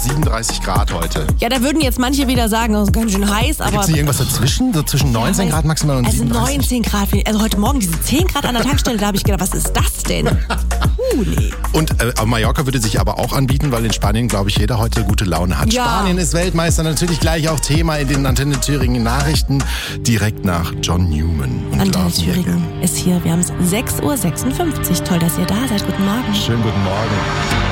37 Grad heute. Ja, da würden jetzt manche wieder sagen, das ist ganz schön heiß, aber... Gibt's nicht irgendwas dazwischen? So zwischen 19 Grad maximal und 37? 19 Grad. Also heute Morgen diese 10 Grad an der Tankstelle, da habe ich gedacht, was ist das denn? Nee. Und Mallorca würde sich aber auch anbieten, weil in Spanien, glaube ich, jeder heute gute Laune hat. Ja. Spanien ist Weltmeister, natürlich gleich auch Thema in den Antenne Thüringen Nachrichten. Direkt nach John Newman. Antenne Thüringen ist hier. Wir haben es 6.56 Uhr. Toll, dass ihr da seid. Guten Morgen. Schönen guten Morgen.